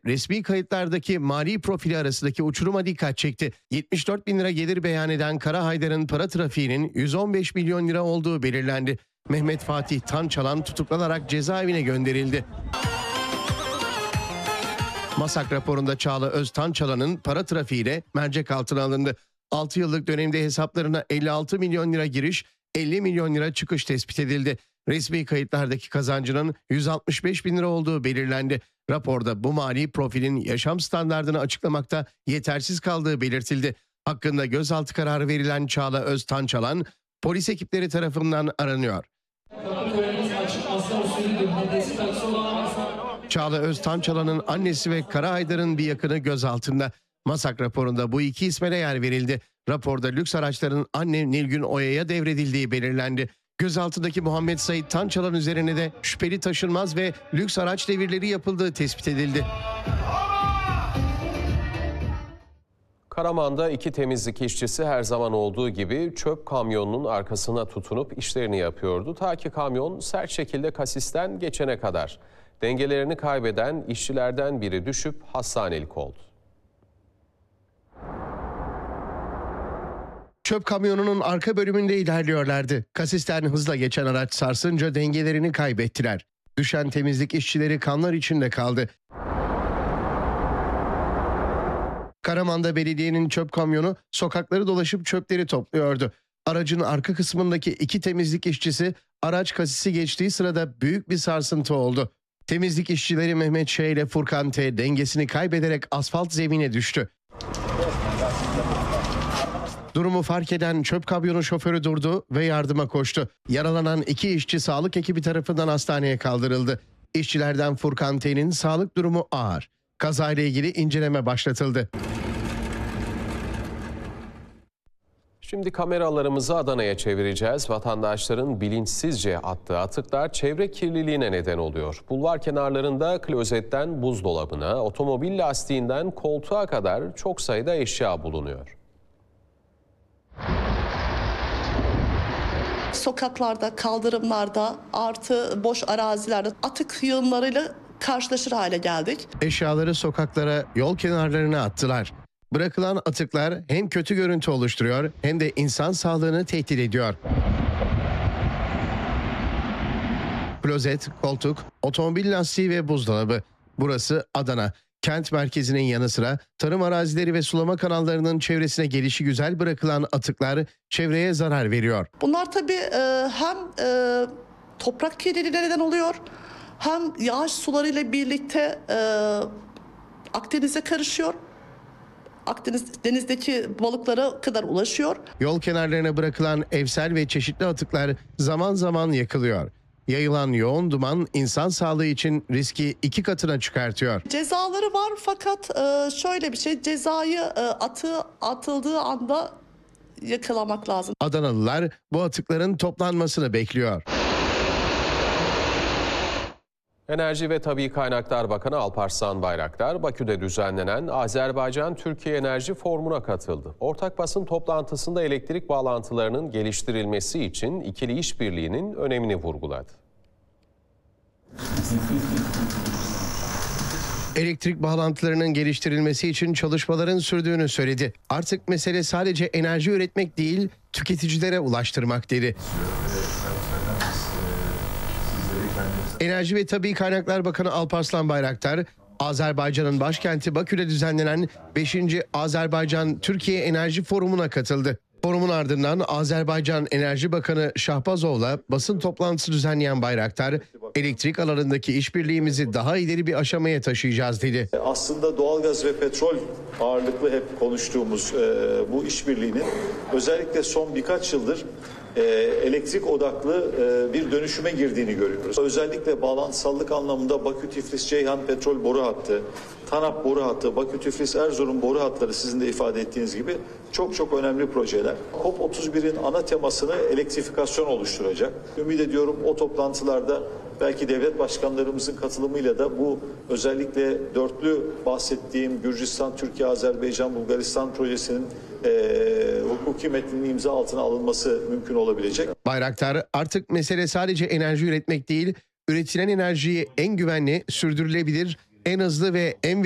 resmi kayıtlardaki mali profili arasındaki uçuruma dikkat çekti. 74 bin lira gelir beyan eden Kara Haydar'ın para trafiğinin 115 milyon lira olduğu belirlendi. Mehmet Fatih Tançalan tutuklanarak cezaevine gönderildi. Masak raporunda Çağla Öztançalan'ın para trafiğiyle mercek altına alındı. 6 yıllık dönemde hesaplarına 56 milyon lira giriş, 50 milyon lira çıkış tespit edildi. Resmi kayıtlardaki kazancının 165 bin lira olduğu belirlendi. Raporda bu mali profilin yaşam standardını açıklamakta yetersiz kaldığı belirtildi. Hakkında gözaltı kararı verilen Çağla Öztançalan, polis ekipleri tarafından aranıyor. Çağla Öztançalan'ın annesi ve Kara Haydar'ın bir yakını gözaltında. Masak raporunda bu iki isme de yer verildi. Raporda lüks araçların anne Nilgün Oya'ya devredildiği belirlendi. Gözaltındaki Muhammed Sait Tançalan üzerine de şüpheli taşınmaz ve lüks araç devirleri yapıldığı tespit edildi. Karaman'da iki temizlik işçisi her zaman olduğu gibi çöp kamyonunun arkasına tutunup işlerini yapıyordu. Ta ki kamyon sert şekilde kasisten geçene kadar. Dengelerini kaybeden işçilerden biri düşüp hastanelik oldu. Çöp kamyonunun arka bölümünde ilerliyorlardı. Kasisten hızla geçen araç sarsınca dengelerini kaybettiler. Düşen temizlik işçileri kanlar içinde kaldı. Karaman'da belediyenin çöp kamyonu sokakları dolaşıp çöpleri topluyordu. Aracın arka kısmındaki iki temizlik işçisi araç kasisi geçtiği sırada büyük bir sarsıntı oldu. Temizlik işçileri Mehmet Ş ile Furkan T dengesini kaybederek asfalt zemine düştü. Durumu fark eden çöp kamyonu şoförü durdu ve yardıma koştu. Yaralanan iki işçi sağlık ekibi tarafından hastaneye kaldırıldı. İşçilerden Furkan T'nin sağlık durumu ağır. Kazayla ilgili inceleme başlatıldı. Şimdi kameralarımızı Adana'ya çevireceğiz. Vatandaşların bilinçsizce attığı atıklar çevre kirliliğine neden oluyor. Bulvar kenarlarında klozetten buzdolabına, otomobil lastiğinden koltuğa kadar çok sayıda eşya bulunuyor. Sokaklarda, kaldırımlarda artı boş arazilerde atık yığınlarıyla karşılaşır hale geldik. Eşyaları sokaklara, yol kenarlarına attılar. Bırakılan atıklar hem kötü görüntü oluşturuyor hem de insan sağlığını tehdit ediyor. Klozet, koltuk, otomobil lastiği ve buzdolabı. Burası Adana. Kent merkezinin yanı sıra tarım arazileri ve sulama kanallarının çevresine gelişigüzel bırakılan atıklar çevreye zarar veriyor. Bunlar tabii hem toprak kirliliğine neden oluyor, hem yağış sularıyla birlikte Akdeniz'e karışıyor. Akdeniz denizdeki balıklara kadar ulaşıyor. Yol kenarlarına bırakılan evsel ve çeşitli atıklar zaman zaman yakılıyor. Yayılan yoğun duman insan sağlığı için riski 2 katına çıkartıyor. Cezaları var fakat şöyle bir şey, cezayı atığı atıldığı anda yakalamak lazım. Adanalılar bu atıkların toplanmasını bekliyor. Enerji ve Tabii Kaynaklar Bakanı Alparslan Bayraktar, Bakü'de düzenlenen Azerbaycan-Türkiye Enerji Forumu'na katıldı. Ortak basın toplantısında elektrik bağlantılarının geliştirilmesi için ikili işbirliğinin önemini vurguladı. Elektrik bağlantılarının geliştirilmesi için çalışmaların sürdüğünü söyledi. Artık mesele sadece enerji üretmek değil, tüketicilere ulaştırmak dedi. Enerji ve Tabii Kaynaklar Bakanı Alparslan Bayraktar, Azerbaycan'ın başkenti Bakü'de düzenlenen 5. Azerbaycan-Türkiye Enerji Forumu'na katıldı. Forumun ardından Azerbaycan Enerji Bakanı Şahbazov'la basın toplantısı düzenleyen Bayraktar, elektrik alanındaki işbirliğimizi daha ileri bir aşamaya taşıyacağız dedi. Aslında doğalgaz ve petrol ağırlıklı hep konuştuğumuz bu işbirliğinin özellikle son birkaç yıldır elektrik odaklı bir dönüşüme girdiğini görüyoruz. Özellikle bağlantısallık anlamında Bakü-Tiflis-Ceyhan petrol boru hattı, TANAP boru hattı, Bakü-Tiflis-Erzurum boru hatları sizin de ifade ettiğiniz gibi çok önemli projeler. COP31'in ana temasını elektrifikasyon oluşturacak. Ümit ediyorum o toplantılarda belki devlet başkanlarımızın katılımıyla da bu özellikle dörtlü bahsettiğim Gürcistan, Türkiye, Azerbaycan, Bulgaristan projesinin hukuki metninin imza altına alınması mümkün olabilecek. Bayraktar, artık mesele sadece enerji üretmek değil, üretilen enerjiyi en güvenli, sürdürülebilir, en hızlı ve en